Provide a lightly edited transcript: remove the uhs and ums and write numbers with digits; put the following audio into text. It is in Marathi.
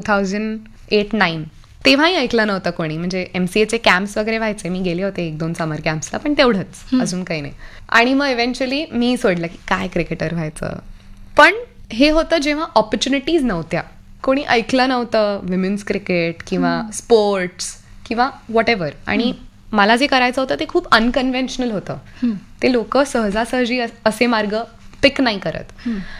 2008-9 तेव्हाही ऐकलं नव्हतं कोणी. म्हणजे MCAचे कॅम्प्स वगैरे व्हायचे, मी गेले होते 1-2 समर कॅम्प्सला, पण तेवढंच, अजून काही नाही. आणि मग इव्हेंच्युअली मी सोडलं की काय क्रिकेटर व्हायचं. पण हे होतं जेव्हा ऑपॉर्च्युनिटीज नव्हत्या, कोणी ऐकलं नव्हतं विमेन्स क्रिकेट किंवा स्पोर्ट्स किंवा व्हॉट एव्हर. आणि मला जे करायचं होतं ते खूप अनकन्व्हेन्शनल होतं. ते लोक सहजासहजी असे मार्ग पिक नाही करत.